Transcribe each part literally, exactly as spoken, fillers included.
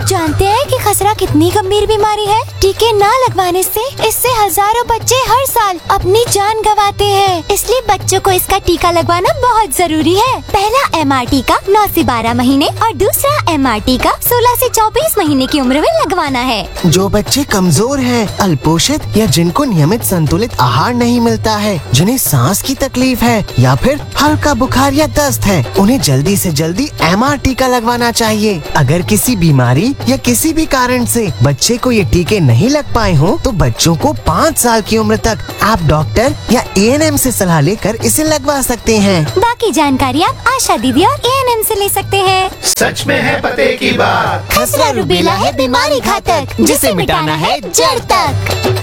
जानते हैं कि खसरा कितनी गंभीर बीमारी है? टीके न लगवाने से इससे हजारों बच्चे हर साल अपनी जान गंवाते हैं। इसलिए बच्चों को इसका टीका लगवाना बहुत जरूरी है। पहला एम आर टीका नौ से बारह महीने और दूसरा एम आर टीका सोलह से चौबीस महीने की उम्र में लगवाना है। जो बच्चे कमजोर हैं, अल्पोषित या जिनको नियमित संतुलित आहार नहीं मिलता है, जिन्हें सांस की तकलीफ है या फिर हल्का बुखार या दस्त है, उन्हें जल्दी से जल्दी एम आर टीका लगवाना चाहिए। अगर किसी बीमारी या किसी भी कारण से बच्चे को ये टीके नहीं लग पाए हों, तो बच्चों को पाँच साल की उम्र तक आप डॉक्टर या ए एन एम से सलाह लेकर इसे लगवा सकते हैं। बाकी जानकारी आप आशा दीदी और ए एन एम से ले सकते हैं। सच में है पते की बात। खसरा रूबेला है बीमारी घातक, जिसे मिटाना है जड़ तक।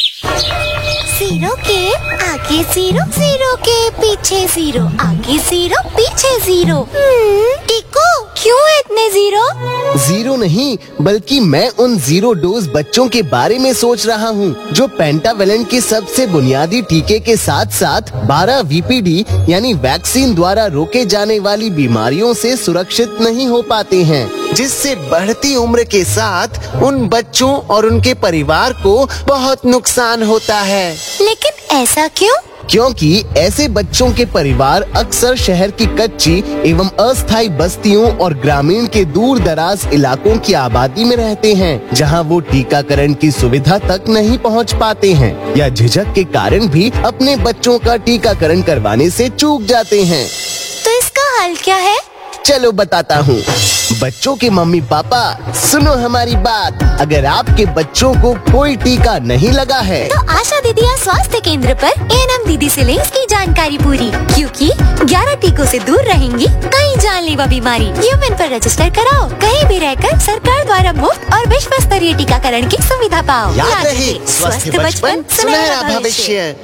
जीरो के आगे जीरो, जीरो के पीछे जीरो, आगे जीरो पीछे जीरो। टीको क्यों इतने जीरो? जीरो नहीं, बल्कि मैं उन जीरो डोज बच्चों के बारे में सोच रहा हूँ जो पेंटावेलेंट के सबसे बुनियादी टीके के साथ साथ बारह वी पी डी यानी वैक्सीन द्वारा रोके जाने वाली बीमारियों से सुरक्षित नहीं हो पाते हैं, जिससे बढ़ती उम्र के साथ उन बच्चों और उनके परिवार को बहुत नुकसान होता है। लेकिन ऐसा क्यों? क्योंकि ऐसे बच्चों के परिवार अक्सर शहर की कच्ची एवं अस्थायी बस्तियों और ग्रामीण के दूर दराज इलाकों की आबादी में रहते हैं, जहां वो टीकाकरण की सुविधा तक नहीं पहुंच पाते हैं या झिझक के कारण भी अपने बच्चों का टीकाकरण करवाने से चूक जाते हैं। तो इसका हल क्या है? चलो बताता हूँ। बच्चों के मम्मी पापा सुनो हमारी बात। अगर आपके बच्चों को कोई टीका नहीं लगा है तो आशा दीदी या स्वास्थ्य केंद्र पर ए एन एम दीदी से लें इसकी जानकारी पूरी, क्योंकि ग्यारह टीकों से दूर रहेंगी कई जानलेवा बीमारी। यूमिन पर रजिस्टर कराओ, कहीं भी रहकर सरकार द्वारा मुफ्त और विश्व स्तरीय टीकाकरण की सुविधा पाओ। याद रहे, स्वस्थ बचपन सुनहरा भविष्य।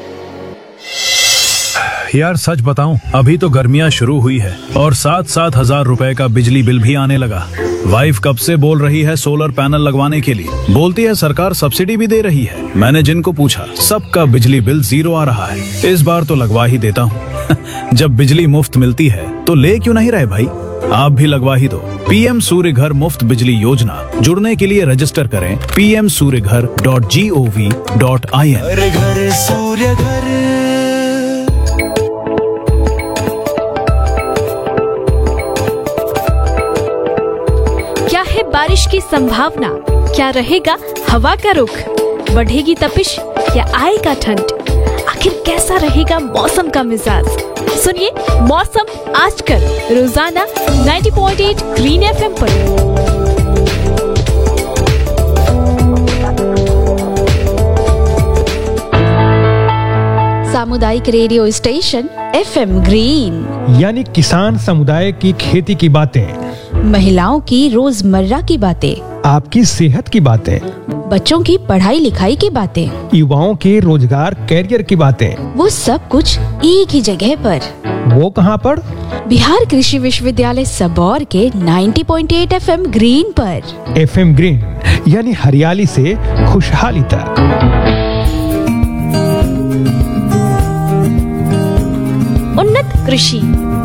यार सच बताऊं, अभी तो गर्मियां शुरू हुई है और सात सात हजार रुपए का बिजली बिल भी आने लगा। वाइफ कब से बोल रही है सोलर पैनल लगवाने के लिए, बोलती है सरकार सब्सिडी भी दे रही है। मैंने जिनको पूछा सबका बिजली बिल जीरो आ रहा है। इस बार तो लगवा ही देता हूँ। जब बिजली मुफ्त मिलती है तो ले क्यों नहीं रहे भाई, आप भी लगवा ही दो। पी एम सूर्य घर मुफ्त बिजली योजना, जुड़ने के लिए रजिस्टर करें पी एम सूर्य घर dot G O V dot I N. घर घर सूर्य घर। क्या है बारिश की संभावना? क्या रहेगा हवा का रुख? बढ़ेगी तपिश या आएगा ठंड? आखिर कैसा रहेगा मौसम का मिजाज? सुनिए मौसम आजकल रोजाना नब्बे पॉइंट आठ ग्रीन एफ एम पर। सामुदायिक radio station F M green, यानी किसान समुदाय की खेती की बातें, महिलाओं की रोजमर्रा की बातें, आपकी सेहत की बातें, बच्चों की पढ़ाई लिखाई की बातें, युवाओं के रोजगार कैरियर की बातें, वो सब कुछ एक ही जगह पर। वो कहाँ पर? बिहार कृषि विश्वविद्यालय सबौर के नब्बे पॉइंट आठ एफ एम ग्रीन पर। एफ एम ग्रीन यानी हरियाली से खुशहाली तक। उन्नत कृषि।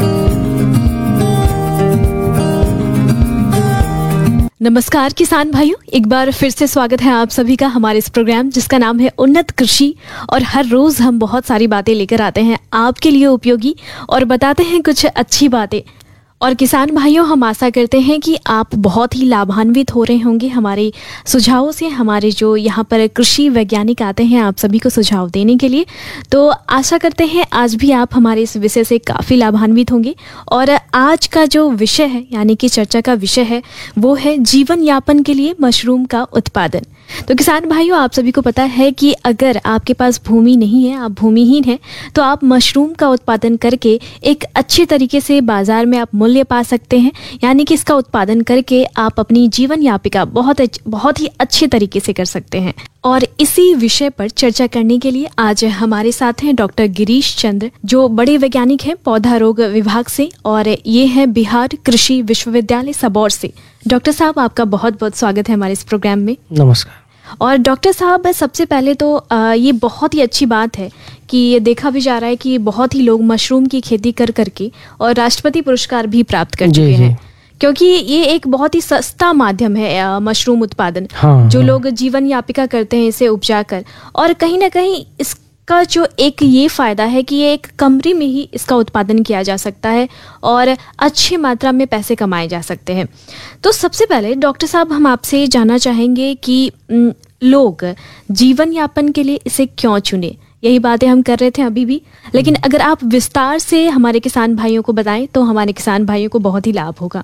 नमस्कार किसान भाइयों, एक बार फिर से स्वागत है आप सभी का हमारे इस प्रोग्राम जिसका नाम है उन्नत कृषि। और हर रोज हम बहुत सारी बातें लेकर आते हैं आपके लिए उपयोगी और बताते हैं कुछ अच्छी बातें। और किसान भाइयों, हम आशा करते हैं कि आप बहुत ही लाभान्वित हो रहे होंगे हमारे सुझावों से। हमारे जो यहाँ पर कृषि वैज्ञानिक आते हैं आप सभी को सुझाव देने के लिए, तो आशा करते हैं आज भी आप हमारे इस विषय से काफ़ी लाभान्वित होंगे। और आज का जो विषय है यानी कि चर्चा का विषय है वो है जीवन यापन के लिए मशरूम का उत्पादन। तो किसान भाइयों, आप सभी को पता है कि अगर आपके पास भूमि नहीं है, आप भूमिहीन हैं, तो आप मशरूम का उत्पादन करके एक अच्छे तरीके से बाजार में आप मूल्य पा सकते हैं। यानी कि इसका उत्पादन करके आप अपनी जीवन यापिका बहुत बहुत ही अच्छे तरीके से कर सकते हैं। और इसी विषय पर चर्चा करने के लिए आज हमारे साथ हैं डॉक्टर गिरीश चंद्र, जो बड़े वैज्ञानिक हैं पौधा रोग विभाग से, और ये है बिहार कृषि विश्वविद्यालय सबौर से। डॉक्टर साहब, आपका बहुत बहुत स्वागत है हमारे इस प्रोग्राम में। नमस्कार। और डॉक्टर साहब, सबसे पहले तो ये बहुत ही अच्छी बात है कि ये देखा भी जा रहा है कि बहुत ही लोग मशरूम की खेती कर करके और राष्ट्रपति पुरस्कार भी प्राप्त कर चुके हैं। क्योंकि ये एक बहुत ही सस्ता माध्यम है अ, मशरूम उत्पादन, हाँ, जो हाँ। लोग जीवन यापिका करते हैं इसे उपजा कर। और कहीं ना कहीं इसका जो एक ये फ़ायदा है कि ये एक कमरे में ही इसका उत्पादन किया जा सकता है और अच्छी मात्रा में पैसे कमाए जा सकते हैं। तो सबसे पहले डॉक्टर साहब, हम आपसे जानना चाहेंगे कि न, लोग जीवन यापन के लिए इसे क्यों चुने। यही बातें हम कर रहे थे अभी भी, लेकिन अगर आप विस्तार से हमारे किसान भाइयों को बताएं तो हमारे किसान भाइयों को बहुत ही लाभ होगा।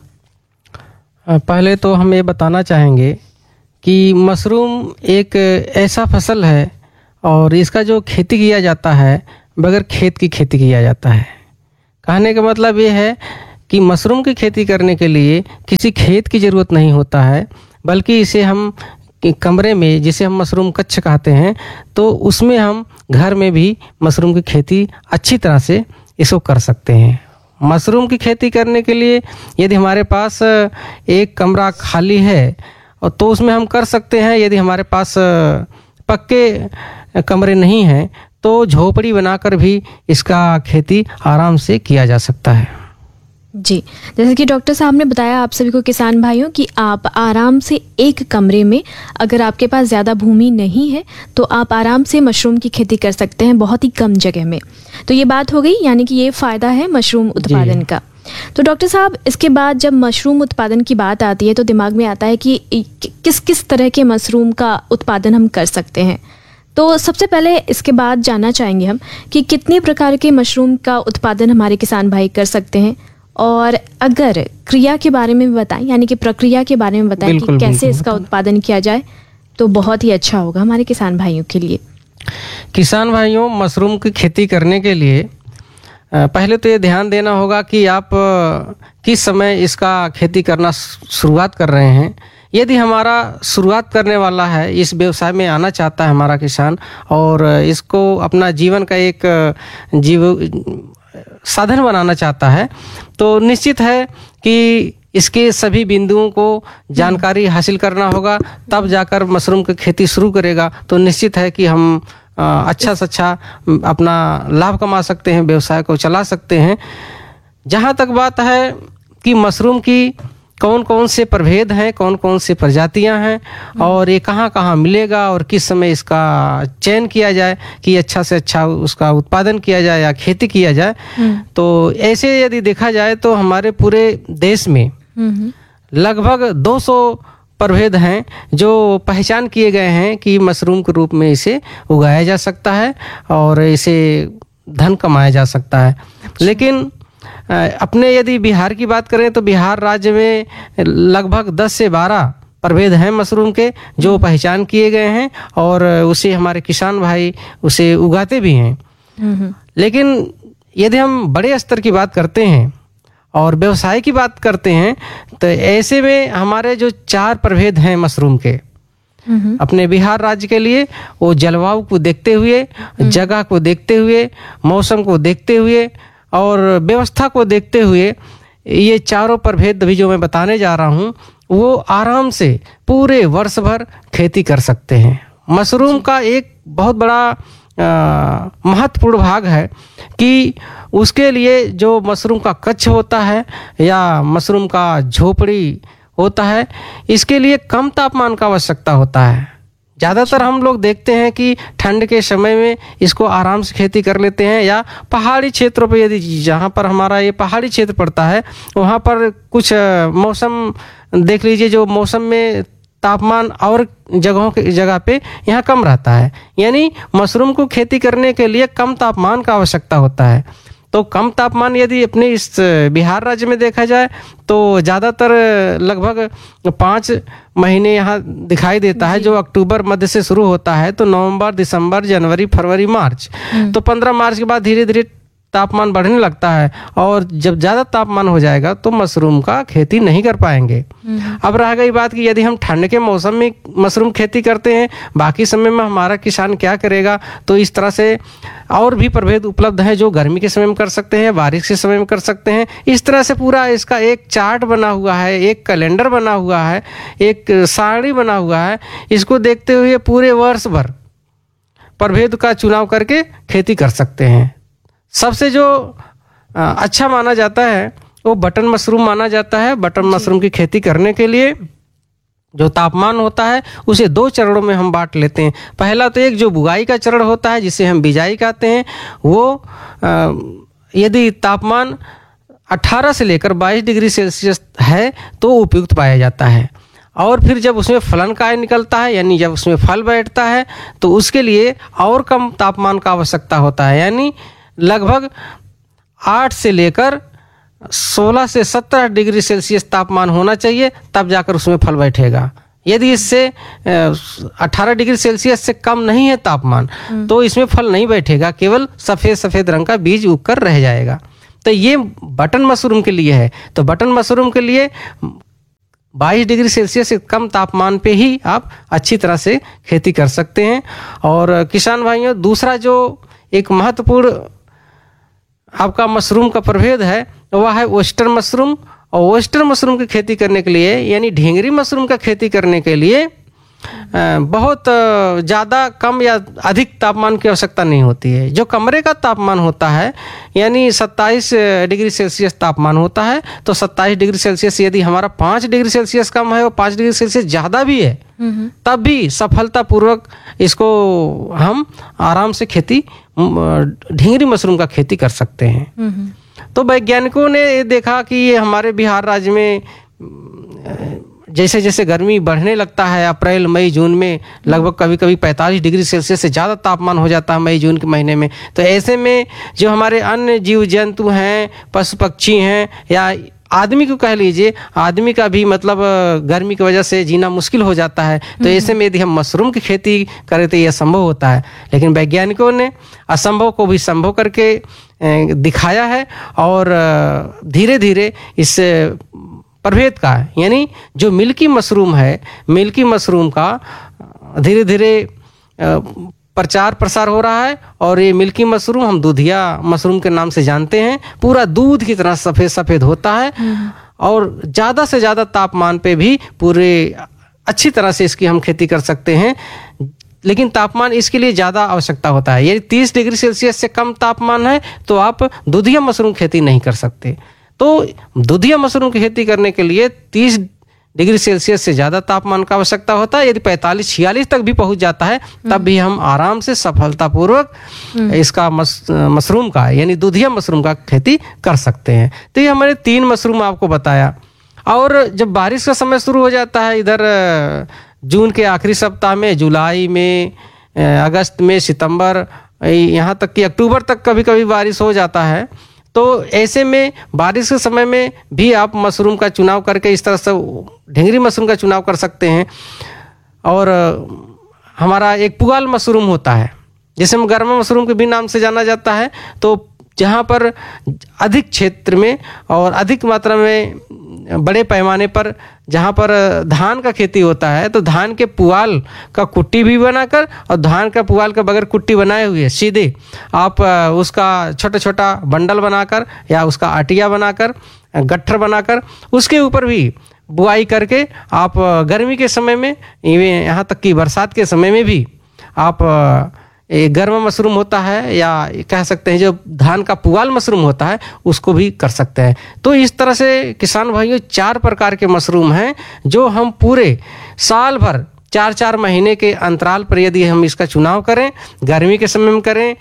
पहले तो हम ये बताना चाहेंगे कि मशरूम एक ऐसा फसल है और इसका जो खेती किया जाता है बगैर खेत की खेती किया जाता है। कहने का मतलब ये है कि मशरूम की खेती करने के लिए किसी खेत की ज़रूरत नहीं होता है, बल्कि इसे हम कमरे में, जिसे हम मशरूम कक्ष कहते हैं, तो उसमें हम घर में भी मशरूम की खेती अच्छी तरह से इसको कर सकते हैं। मशरूम की खेती करने के लिए यदि हमारे पास एक कमरा खाली है और तो उसमें हम कर सकते हैं। यदि हमारे पास पक्के कमरे नहीं हैं तो झोपड़ी बनाकर भी इसका खेती आराम से किया जा सकता है। जी, जैसे कि डॉक्टर साहब ने बताया आप सभी को किसान भाइयों कि आप आराम से एक कमरे में, अगर आपके पास ज़्यादा भूमि नहीं है तो आप आराम से मशरूम की खेती कर सकते हैं बहुत ही कम जगह में। तो ये बात हो गई, यानी कि ये फ़ायदा है मशरूम उत्पादन का। तो डॉक्टर साहब, इसके बाद जब मशरूम उत्पादन की बात आती है तो दिमाग में आता है कि किस किस तरह के मशरूम का उत्पादन हम कर सकते हैं। तो सबसे पहले इसके बाद जानना चाहेंगे हम कि कितने प्रकार के मशरूम का उत्पादन हमारे किसान भाई कर सकते हैं, और अगर क्रिया के बारे में बताएं, यानी कि प्रक्रिया के बारे में बताएं कि कैसे इसका उत्पादन किया जाए, तो बहुत ही अच्छा होगा हमारे किसान भाइयों के लिए। किसान भाइयों, मशरूम की खेती करने के लिए पहले तो ये ध्यान देना होगा कि आप किस समय इसका खेती करना शुरुआत कर रहे हैं। यदि हमारा शुरुआत करने वाला है, इस व्यवसाय में आना चाहता है हमारा किसान और इसको अपना जीवन का एक जीव साधन बनाना चाहता है, तो निश्चित है कि इसके सभी बिंदुओं को जानकारी हासिल करना होगा, तब जाकर मशरूम की खेती शुरू करेगा। तो निश्चित है कि हम अच्छा से अच्छा अपना लाभ कमा सकते हैं, व्यवसाय को चला सकते हैं। जहाँ तक बात है कि मशरूम की कौन कौन से प्रभेद हैं, कौन कौन से प्रजातियां हैं और ये कहाँ कहाँ मिलेगा और किस समय इसका चयन किया जाए कि अच्छा से अच्छा उसका उत्पादन किया जाए या खेती किया जाए, तो ऐसे यदि देखा जाए तो हमारे पूरे देश में लगभग दो सौ प्रभेद हैं जो पहचान किए गए हैं कि मशरूम के रूप में इसे उगाया जा सकता है और इसे धन कमाया जा सकता है। लेकिन अपने यदि बिहार की बात करें तो बिहार राज्य में लगभग दस से बारह प्रभेद हैं मशरूम के जो पहचान किए गए हैं और उसे हमारे किसान भाई उसे उगाते भी हैं। लेकिन यदि हम बड़े स्तर की बात करते हैं और व्यवसाय की बात करते हैं तो ऐसे में हमारे जो चार प्रभेद हैं मशरूम के अपने बिहार राज्य के लिए, वो जलवायु को देखते हुए, जगह को देखते हुए, मौसम को देखते हुए और व्यवस्था को देखते हुए, ये चारों प्रभेद भी जो मैं बताने जा रहा हूँ वो आराम से पूरे वर्ष भर खेती कर सकते हैं। मशरूम का एक बहुत बड़ा महत्वपूर्ण भाग है कि उसके लिए जो मशरूम का कच्छ होता है या मशरूम का झोपड़ी होता है, इसके लिए कम तापमान का आवश्यकता होता है। ज़्यादातर हम लोग देखते हैं कि ठंड के समय में इसको आराम से खेती कर लेते हैं, या पहाड़ी क्षेत्रों पर, यदि जहाँ पर हमारा ये पहाड़ी क्षेत्र पड़ता है वहाँ पर कुछ मौसम देख लीजिए, जो मौसम में तापमान और जगहों के जगह पे यहाँ कम रहता है, यानी मशरूम को खेती करने के लिए कम तापमान का आवश्यकता होता है। तो कम तापमान यदि अपने इस बिहार राज्य में देखा जाए तो ज़्यादातर लगभग पाँच महीने यहाँ दिखाई देता है, जो अक्टूबर मध्य से शुरू होता है तो नवंबर, दिसंबर, जनवरी, फरवरी, मार्च, तो पंद्रह मार्च के बाद धीरे धीरे तापमान बढ़ने लगता है और जब ज़्यादा तापमान हो जाएगा तो मशरूम का खेती नहीं कर पाएंगे। अब रह गई बात कि यदि हम ठंड के मौसम में मशरूम खेती करते हैं, बाकी समय में हमारा किसान क्या करेगा, तो इस तरह से और भी प्रभेद उपलब्ध हैं जो गर्मी के समय में कर सकते हैं, बारिश के समय में कर सकते हैं। इस तरह से पूरा इसका एक चार्ट बना हुआ है, एक कैलेंडर बना हुआ है, एक सारणी बना हुआ है। इसको देखते हुए पूरे वर्ष भर प्रभेद का चुनाव करके खेती कर सकते हैं। सबसे जो अच्छा माना जाता है वो बटन मशरूम माना जाता है। बटन मशरूम की खेती करने के लिए जो तापमान होता है उसे दो चरणों में हम बांट लेते हैं। पहला तो एक जो बुआई का चरण होता है जिसे हम बिजाई कहते हैं, वो यदि तापमान अठारह से लेकर बाईस डिग्री सेल्सियस है तो उपयुक्त पाया जाता है। और फिर जब उसमें फलन काय निकलता है, यानी जब उसमें फल बैठता है, तो उसके लिए और कम तापमान का आवश्यकता होता है, यानी लगभग आठ से लेकर सोलह से सत्रह डिग्री सेल्सियस तापमान होना चाहिए, तब जाकर उसमें फल बैठेगा। यदि इससे अठारह डिग्री सेल्सियस से कम नहीं है तापमान तो इसमें फल नहीं बैठेगा, केवल सफ़ेद सफ़ेद रंग का बीज उगकर रह जाएगा। तो ये बटन मशरूम के लिए है। तो बटन मशरूम के लिए बाईस डिग्री सेल्सियस से कम तापमान पे ही आप अच्छी तरह से खेती कर सकते हैं। और किसान भाइयों, दूसरा जो एक महत्वपूर्ण आपका मशरूम का प्रभेद है वह है ओस्टर मशरूम। और ओस्टर मशरूम की खेती करने के लिए, यानी ढींगरी मशरूम का खेती करने के लिए बहुत ज़्यादा कम या अधिक तापमान की आवश्यकता नहीं होती है। जो कमरे का तापमान होता है यानी सत्ताईस डिग्री सेल्सियस तापमान होता है, तो सत्ताईस डिग्री सेल्सियस यदि हमारा पाँच डिग्री सेल्सियस कम है और पाँच डिग्री सेल्सियस ज़्यादा भी है, तब भी सफलतापूर्वक इसको हम आराम से खेती ढींगरी मशरूम का खेती कर सकते हैं। तो वैज्ञानिकों ने ये देखा कि ये हमारे बिहार राज्य में जैसे जैसे गर्मी बढ़ने लगता है, अप्रैल मई जून में लगभग कभी कभी पैंतालीस डिग्री सेल्सियस से ज़्यादा तापमान हो जाता है मई जून के महीने में। तो ऐसे में जो हमारे अन्य जीव जंतु हैं, पशु पक्षी हैं, या आदमी को कह लीजिए, आदमी का भी मतलब गर्मी की वजह से जीना मुश्किल हो जाता है। तो ऐसे में यदि हम मशरूम की खेती करें तो यह संभव होता है। लेकिन वैज्ञानिकों ने असंभव को भी संभव करके दिखाया है और धीरे धीरे इस प्रभेद का, यानी जो मिल्की मशरूम है, मिल्की मशरूम का धीरे धीरे प्रचार प्रसार हो रहा है। और ये मिल्की मशरूम हम दूधिया मशरूम के नाम से जानते हैं। पूरा दूध की तरह सफ़ेद सफ़ेद होता है और ज़्यादा से ज़्यादा तापमान पे भी पूरे अच्छी तरह से इसकी हम खेती कर सकते हैं। लेकिन तापमान इसके लिए ज़्यादा आवश्यकता होता है। यदि तीस डिग्री सेल्सियस से कम तापमान है तो आप दूधिया मशरूम खेती नहीं कर सकते। तो दूधिया मशरूम की खेती करने के लिए तीस डिग्री सेल्सियस से ज़्यादा तापमान का आवश्यकता होता है। यदि पैंतालीस छियालीस तक भी पहुंच जाता है तब भी हम आराम से सफलतापूर्वक इसका मस, मशरूम का यानी दूधिया मशरूम का खेती कर सकते हैं। तो ये हमारे तीन मशरूम आपको बताया। और जब बारिश का समय शुरू हो जाता है, इधर जून के आखिरी सप्ताह में, जुलाई में, अगस्त में, सितंबर, यहाँ तक कि अक्टूबर तक कभी कभी बारिश हो जाता है। तो ऐसे में बारिश के समय में भी आप मशरूम का चुनाव करके इस तरह से ढींगरी मशरूम का चुनाव कर सकते हैं। और हमारा एक पुआल मशरूम होता है जिसे हम गर्मा मशरूम के भी नाम से जाना जाता है। तो जहाँ पर अधिक क्षेत्र में और अधिक मात्रा में बड़े पैमाने पर जहाँ पर धान का खेती होता है, तो धान के पुआल का कुट्टी भी बनाकर और धान का पुआल का बगैर कुट्टी बनाए हुए सीधे आप उसका छोटा छोटा बंडल बनाकर या उसका आटिया बनाकर, गट्ठर बनाकर, उसके ऊपर भी बुआई करके आप गर्मी के समय में, यहाँ तक कि बरसात के समय में भी आप एक गर्मा मशरूम होता है या कह सकते हैं जो धान का पुआल मशरूम होता है उसको भी कर सकते हैं। तो इस तरह से किसान भाइयों चार प्रकार के मशरूम हैं जो हम पूरे साल भर चार चार महीने के अंतराल पर यदि हम इसका चुनाव करें, गर्मी के समय में करें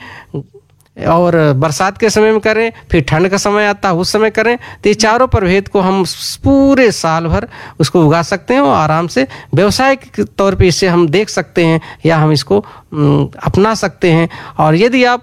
और बरसात के समय में करें, फिर ठंड का समय आता है उस समय करें, तो ये चारों प्रभेद को हम पूरे साल भर उसको उगा सकते हैं और आराम से व्यवसायिक तौर पे इसे हम देख सकते हैं या हम इसको अपना सकते हैं। और यदि आप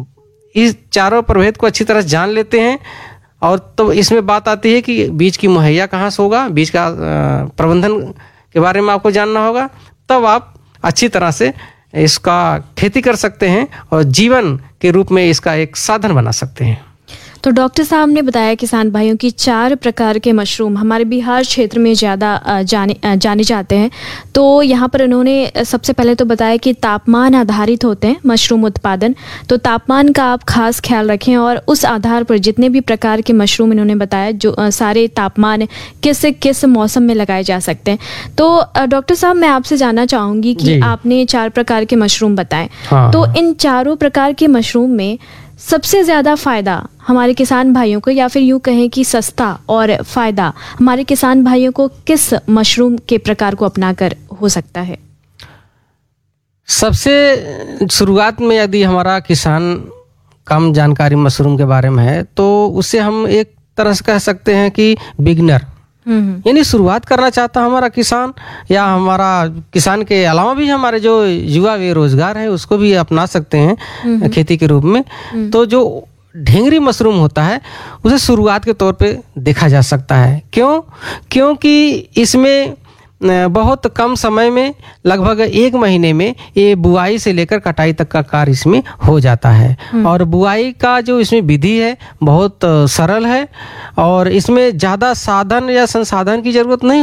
इस चारों प्रभेद को अच्छी तरह जान लेते हैं, और तो इसमें बात आती है कि बीज की मुहैया कहाँ से होगा, बीज का प्रबंधन के बारे में आपको जानना होगा, तब आप अच्छी तरह से इसका खेती कर सकते हैं और जीवन के रूप में इसका एक साधन बना सकते हैं। तो डॉक्टर साहब ने बताया किसान भाइयों की चार प्रकार के मशरूम हमारे बिहार क्षेत्र में ज़्यादा जाने जाने जाते हैं। तो यहाँ पर उन्होंने सबसे पहले तो बताया कि तापमान आधारित होते हैं मशरूम उत्पादन, तो तापमान का आप खास ख्याल रखें और उस आधार पर जितने भी प्रकार के मशरूम इन्होंने बताया जो आ, सारे तापमान किस किस मौसम में लगाए जा सकते हैं। तो डॉक्टर साहब मैं आपसे जानना चाहूँगी कि आपने चार प्रकार के मशरूम बताए, हाँ। तो इन चारों प्रकार के मशरूम में सबसे ज़्यादा फ़ायदा हमारे किसान भाइयों को, या फिर यूँ कहें कि सस्ता और फ़ायदा हमारे किसान भाइयों को किस मशरूम के प्रकार को अपनाकर हो सकता है? सबसे शुरुआत में यदि हमारा किसान कम जानकारी मशरूम के बारे में है तो उससे हम एक तरह से कह सकते हैं कि बिगनर, यानी शुरुआत करना चाहता हमारा किसान, या हमारा किसान के अलावा भी हमारे जो युवा बेरोजगार हैं उसको भी अपना सकते हैं खेती के रूप में। तो जो ढेंगरी मशरूम होता है उसे शुरुआत के तौर पे देखा जा सकता है। क्यों? क्योंकि इसमें बहुत कम समय में, लगभग एक महीने में ये बुआई से लेकर कटाई तक का कार्य इसमें हो जाता है। और बुआई का जो इसमें विधि है बहुत सरल है और इसमें ज़्यादा साधन या संसाधन की जरूरत नहीं